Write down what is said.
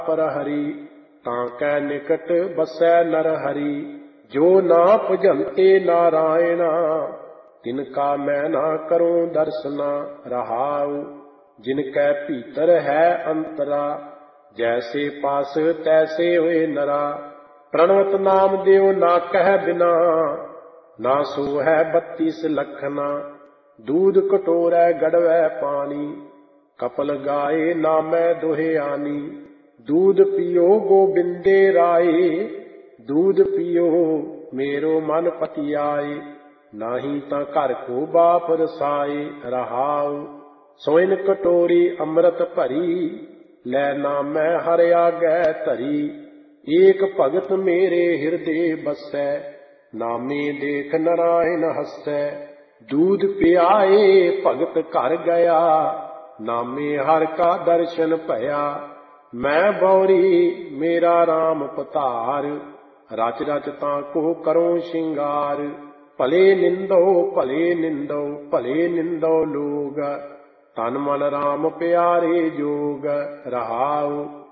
पर हरि, ताकै निकट बसै नर हरि। जो ना भजन्ते नारायणा, तिनका मैं ना करूं दर्शना। रहाउ जिनकै भीतर है अंतरा, जैसे पास तैसे होए नरा। प्रणवत नाम देव ना कह बिना, ना सो है 32 लखना। दूध कटोरै गड़वै पानी, कपल गाए नामै दोहे आनी। दूध पियो गोबिंदे राए, दूध पियो मेरो मन पतियाए। नाही तां घर को बाप रसाए। रहाउ सोइन कटोरी अमृत भरी, लै नामै हर आगै धरी। एक भगत मेरे हृदय बसै, नामे देख नारायण हसै। दूध पियाए भगत घर गया, नामे हर का दर्शन भया। मैं बौरी मेरा राम पधार, रच रच ताको करो श्रृंगार। भले निंदो भले निंदो भले निंदो लोग, तन मन राम प्यारे जोग। रहाउ